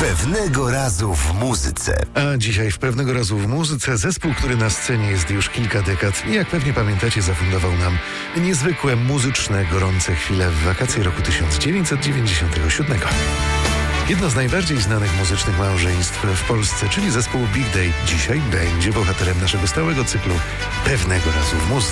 Pewnego razu w muzyce. A dzisiaj w Pewnego razu w muzyce zespół, który na scenie jest już kilka dekad i jak pewnie pamiętacie, zafundował nam niezwykłe muzyczne, gorące chwile w wakacje roku 1997. Jedno z najbardziej znanych muzycznych małżeństw w Polsce, czyli zespół Big Day, dzisiaj będzie bohaterem naszego stałego cyklu Pewnego razu w muzyce.